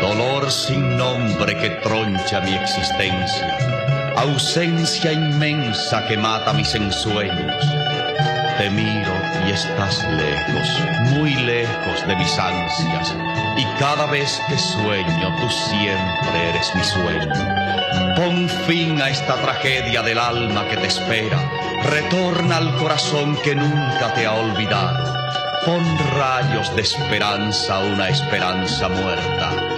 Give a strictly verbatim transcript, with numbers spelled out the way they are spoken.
dolor sin nombre que troncha mi existencia, ausencia inmensa que mata mis ensueños. Te miro y estás lejos, muy lejos de mis ansias, y cada vez que sueño tú siempre eres mi sueño. Pon fin a esta tragedia del alma que te espera, retorna al corazón que nunca te ha olvidado. Pon rayos de esperanza a una esperanza muerta.